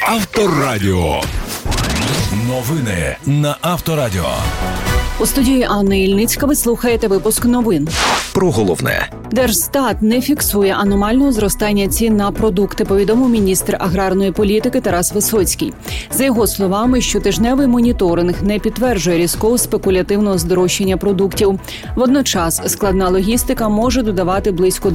Авторадіо. Новини на Авторадіо. У студії Анна Ільницька ви слухаєте випуск новин. Про головне. Держстат не фіксує аномального зростання цін на продукти, повідомив міністр аграрної політики Тарас Висоцький. За його словами, щотижневий моніторинг не підтверджує різкого спекулятивного здорожчання продуктів. Водночас складна логістика може додавати близько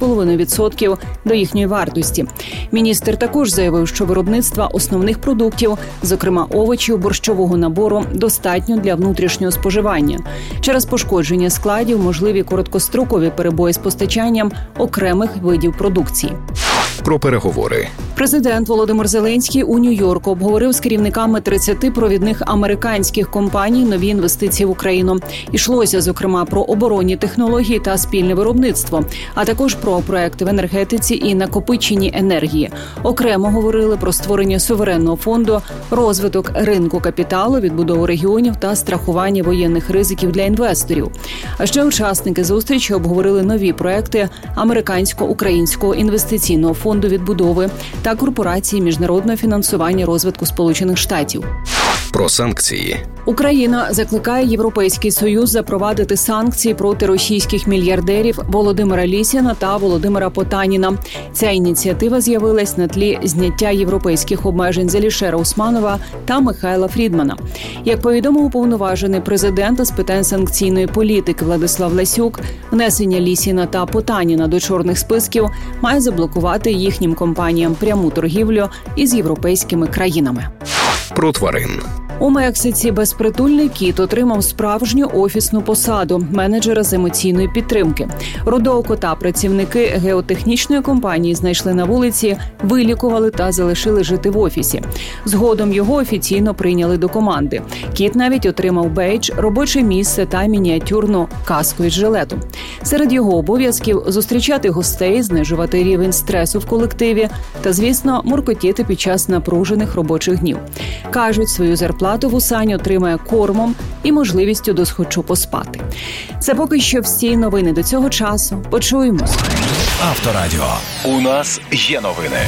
2,5% до їхньої вартості. Міністр також заявив, що виробництва основних продуктів, зокрема овочів, борщового набору, достатньо для внутрішнього споживання. Через пошкодження складів можливі короткострокові перебої з постачанням окремих видів продукції. Про переговори. Президент Володимир Зеленський у Нью-Йорку обговорив з керівниками 30 провідних американських компаній нові інвестиції в Україну. Ішлося, зокрема, про оборонні технології та спільне виробництво, а також про проекти в енергетиці і накопиченні енергії. Окремо говорили про створення суверенного фонду, розвиток ринку капіталу, відбудову регіонів та страхування воєнних ризиків для інвесторів. А ще учасники зустрічі обговорили нові проекти Американсько-українського інвестиційного фонду відбудови та корпорації міжнародного фінансування розвитку Сполучених Штатів. Про санкції. Україна закликає Європейський Союз запровадити санкції проти російських мільярдерів Володимира Лісіна та Володимира Потаніна. Ця ініціатива з'явилась на тлі зняття європейських обмежень з Алішера Усманова та Михайла Фрідмана. Як повідомив уповноважений президента з питань санкційної політики Владислав Лесюк, внесення Лісіна та Потаніна до чорних списків має заблокувати їхнім компаніям пряму торгівлю із європейськими країнами. Про тварин. У Мексиці безпритульний кіт отримав справжню офісну посаду – менеджера з емоційної підтримки. Рудого кота працівники геотехнічної компанії знайшли на вулиці, вилікували та залишили жити в офісі. Згодом його офіційно прийняли до команди. Кіт навіть отримав бейдж, робоче місце та мініатюрну каску із жилету. Серед його обов'язків – зустрічати гостей, знижувати рівень стресу в колективі та, звісно, муркотіти під час напружених робочих днів. Кажуть, свою зарплату вусань отримає кормом і можливістю досхочу поспати. Це поки що всі новини до цього часу. Почуємось. Авторадіо. У нас є новини.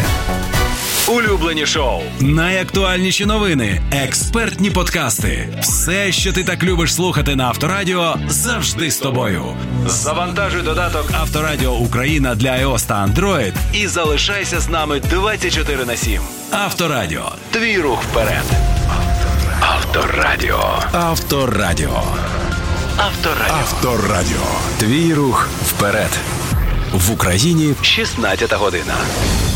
Улюблені шоу. Найактуальніші новини. Експертні подкасти. Все, що ти так любиш слухати на Авторадіо, завжди з тобою. Завантажуй додаток Авторадіо Україна для iOS та Android і залишайся з нами 24/7. Авторадіо. Твій рух вперед. Авторадіо. Авторадіо. Авторадіо. Авторадіо. Твій рух вперед. В Україні 16 година.